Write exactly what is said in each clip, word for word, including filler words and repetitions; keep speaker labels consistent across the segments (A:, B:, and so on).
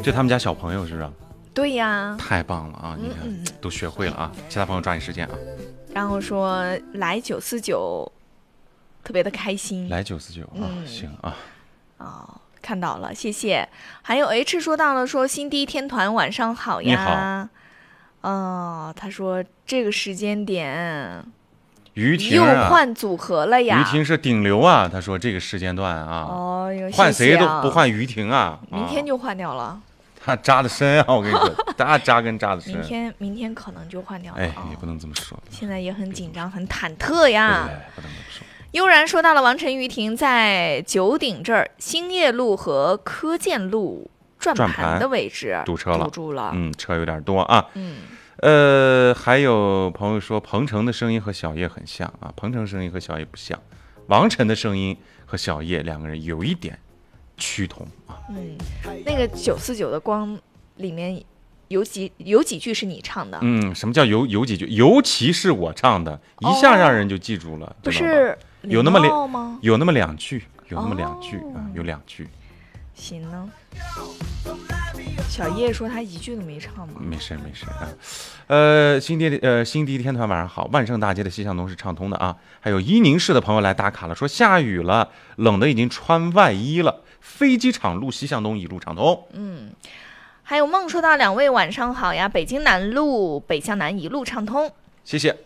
A: 就他们家小朋友是不是？
B: 对呀，
A: 太棒了啊！你看、嗯、都学会了啊。其他朋友抓紧时间啊。
B: 然后说来九四九，特别的开心。
A: 来九四九啊、嗯，行啊。
B: 哦，看到了，谢谢。还有 H 说到了，说新第一天团晚上好呀。
A: 你好。
B: 哦，他说这个时间点，
A: 于婷、啊、
B: 又换组合了呀。
A: 于婷是顶流啊，他说这个时间段啊，
B: 哦，有
A: 换谁都不换于婷啊，
B: 明天就换掉了。
A: 啊他扎的深啊，我跟你说，大扎根扎的深。
B: 明天明天可能就换掉了。
A: 哎，也不能这么说。
B: 现在也很紧张，很忐忑呀。
A: 对对对，不能这么说。
B: 悠然说到了王晨于婷在九鼎这儿兴业路和科建路转盘的位置
A: 堵车了，
B: 堵住了。
A: 嗯，车有点多啊。
B: 嗯。
A: 呃，还有朋友说彭程的声音和小叶很像啊，彭程声音和小叶不像，王晨的声音和小叶两个人有一点趋同啊。
B: 嗯，那个九四九的光里面有几有几句是你唱的？
A: 嗯，什么叫有有几句？尤其是我唱的，一下让人就记住了。
B: 哦、不是
A: 有那么
B: 两吗？
A: 有那么两句，有那么两句、哦、啊，有两句。
B: 行呢。小叶说他一句都没唱吗？
A: 没事没事啊。呃，新第呃新第一天团晚上好，万盛大街的西向东是畅通的啊。还有伊宁市的朋友来打卡了，说下雨了，冷的已经穿外衣了。飞机场路西向东一路畅通。
B: 嗯，还有梦说到两位晚上好呀，北京南路北向南一路畅通，
A: 谢谢。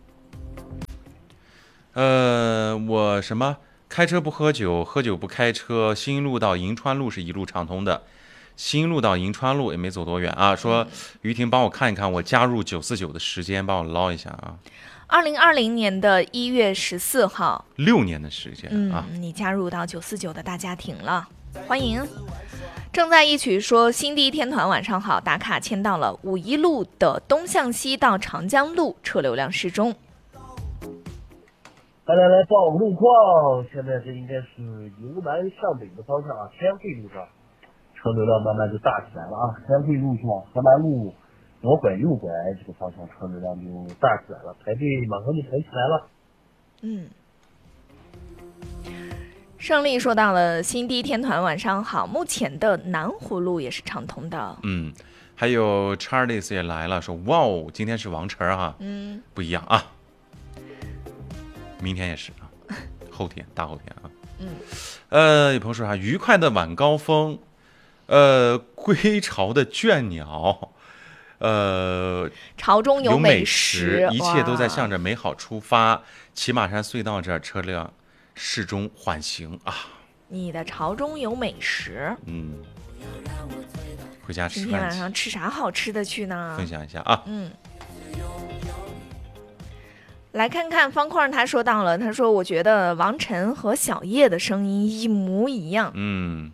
A: 呃，我什么开车不喝酒，喝酒不开车，新路到银川路是一路畅通的。新路到银川路也没走多远啊。说于婷帮我看一看我加入九四九的时间，帮我捞一下啊。
B: 二零二零年的一月十四号，
A: 六年的时间啊、
B: 嗯，你加入到九四九的大家庭了，欢迎。正在一曲说新第一天团晚上好，打卡签到了五一路的东向西到长江路，车流量适中。
C: 来来来，报路况，现在这应该是由南向北的方向啊，天汇路上车流量慢慢就大起来了啊，天汇路上河南路左拐右拐这个方向车流量就大起来了，排队马上就排起来了。
B: 嗯。胜利说到了新第一天团晚上好，目前的南湖路也是畅通的。
A: 嗯，还有 Charles 也来了，说哇哦，今天是王晨啊，
B: 嗯，
A: 不一样啊，明天也是啊，后天大后天啊。
B: 嗯，
A: 呃，有朋友说啊，愉快的晚高峰，呃，归巢的倦鸟，呃，
B: 巢中有
A: 美
B: 食，
A: 一切都在向着美好出发。骑马山隧道这儿车辆适中缓行啊。
B: 你的巢中有美食，
A: 嗯，回家吃饭。
B: 今天晚上吃啥好吃的去呢？
A: 分享一下啊。
B: 嗯，来看看方块，他说到了，他说我觉得王晨和小叶的声音一模一样。
A: 嗯，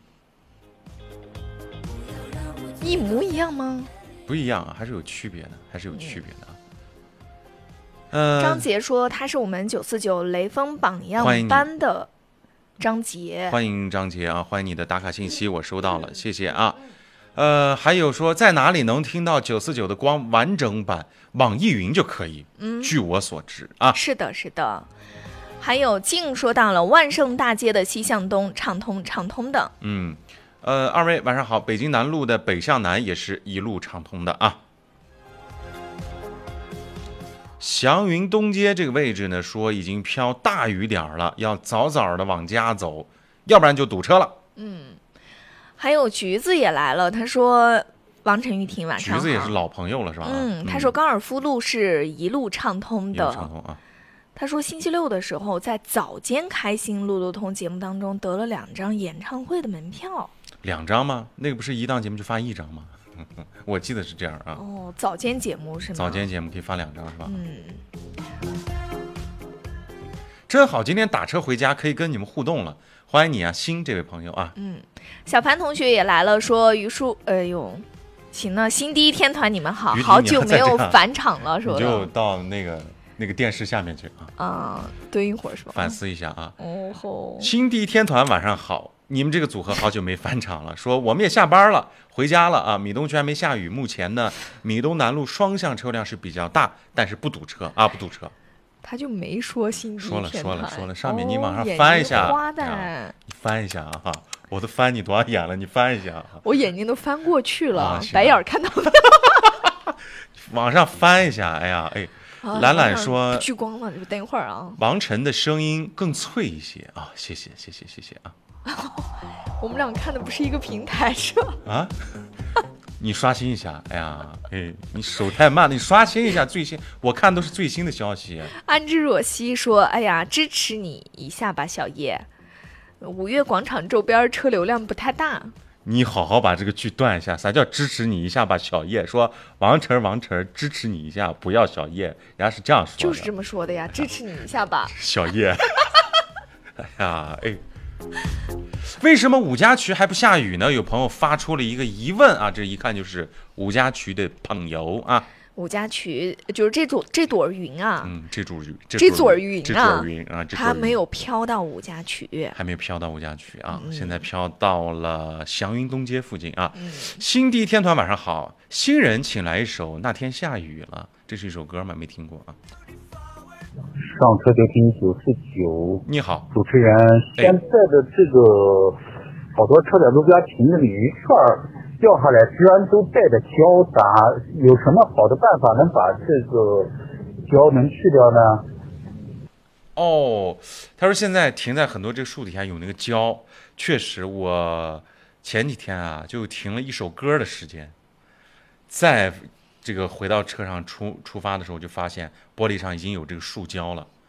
B: 一模一样吗？
A: 不一样啊，还是有区别的，还是有区别的。嗯、呃，
B: 张杰说他是我们九四九雷锋榜样班的张杰，
A: 欢迎张杰啊，欢迎你的打卡信息，我收到了，谢谢啊。呃，还有说在哪里能听到九四九的光完整版？网易云就可以。嗯，据我所知啊，
B: 是的，是的。还有静说到了万盛大街的西向东畅通畅通的。
A: 嗯，呃，二位晚上好，北京南路的北向南也是一路畅通的啊。祥云东街这个位置呢，说已经飘大雨点了，要早早的往家走，要不然就堵车了。
B: 嗯，还有橘子也来了，他说王晨玉婷晚上好。
A: 橘子也是老朋友了是吧？
B: 嗯，他说高尔夫路是一路畅通的。
A: 一路畅通啊。
B: 他说星期六的时候在早间开心路路通节目当中得了两张演唱会的门票。
A: 两张吗？那个不是一档节目就发一张吗？我记得是这样啊。
B: 哦，早间节目是吗？
A: 早间节目可以发两张是吧？
B: 嗯，
A: 真好，今天打车回家可以跟你们互动了，欢迎你啊，新这位朋友啊。
B: 嗯，小盘同学也来了，说于叔，哎呦，行了，新第一天团你们好，好久没有返场了，说
A: 你就到那个那个电视下面去啊。
B: 啊，蹲一会儿是吧？
A: 反思一下啊。
B: 哦吼，
A: 新第一天团晚上好。你们这个组合好久没返场了，说我们也下班了，回家了啊。米东区还没下雨，目前呢，米东南路双向车辆是比较大，但是不堵车啊，不堵车。
B: 他就没说新地
A: 说了
B: 天团
A: 说了说了，上面你往上
B: 哦
A: 翻一下，
B: 眼睛花
A: 哎呀
B: 旦，
A: 你翻一下啊，我都翻你多少眼了，你翻一下啊，
B: 我眼睛都翻过去了，
A: 啊是
B: 白眼儿看到没
A: 往上翻一下，哎呀，哎，
B: 有？
A: 懒懒
B: 啊
A: 说
B: 聚光了，就等一会儿啊。
A: 王晨的声音更脆一些啊，谢谢谢谢谢谢啊
B: 我们俩看的不是一个平台是吧？
A: 啊，你刷新一下，哎呀，哎，你手太慢了，你刷新一下最新，我看都是最新的消息。
B: 安之若曦说：“哎呀，支持你一下吧，小叶。五月广场周边车流量不太大。”
A: 你好好把这个句断一下，啥叫支持你一下吧？小叶说王晨王晨支持你一下，不要小叶，人家是这样说的。
B: 就是这么说的呀，支持你一下吧。
A: 小叶，哎呀，哎，为什么五家渠还不下雨呢？有朋友发出了一个疑问啊，这一看就是五家渠的朋友啊。
B: 五家渠就是这朵这朵云啊，
A: 嗯，这朵云，
B: 这朵云
A: 这
B: 啊
A: 朵云啊，这朵云
B: 它没有飘到五家渠。
A: 还没有飘到五家渠啊，
B: 嗯
A: 现在飘到了祥云东街附近啊。
B: 嗯
A: 新地天团晚上好，新人请来一首《那天下雨了》，这是一首歌吗？没听过啊。
C: 上车就听九四九，
A: 你好，
C: 主持人，现在的这个好多车载路边停的鲤鱼串儿掉下来，居然都带着胶打，有什么好的办法能把这个胶能去掉呢？
A: 哦，他说现在停在很多这个树底下有那个胶，确实，我前几天啊就停了一首歌的时间，在这个回到车上出出发的时候，就发现玻璃上已经有这个树胶了。